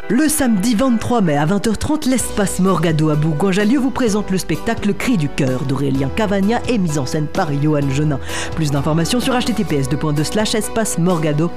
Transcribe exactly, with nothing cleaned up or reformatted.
Le samedi vingt-trois mai à vingt heures trente, l'espace Morgado à Bourgoin-Jallieu vous présente le spectacle Cri du cœur d'Aurélien Cavagna et mise en scène par Johan Genin. Plus d'informations sur h t t p s deux point deux slash espace morgado.